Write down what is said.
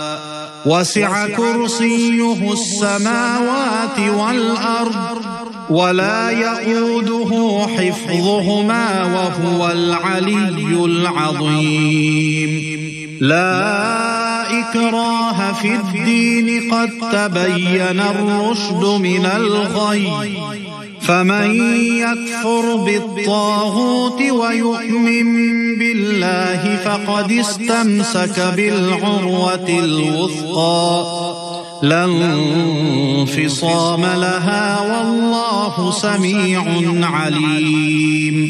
وسع كرسيه السماوات والأرض ولا يئوده حفظهما وهو العلي العظيم. لا إكراه في الدين قد تبين الرشد من الغي، فمن يكفر بالطاغوت ويؤمن بالله فقد استمسك بالعروة الوثقى لا انفصام لها والله سميع عليم.